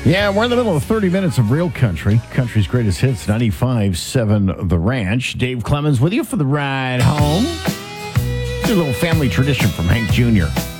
Yeah, we're in the middle of 30 minutes of real country. Country's greatest hits, 95.7 The Ranch. Dave Clemens with you for the ride home. It's a little family tradition from Hank Jr.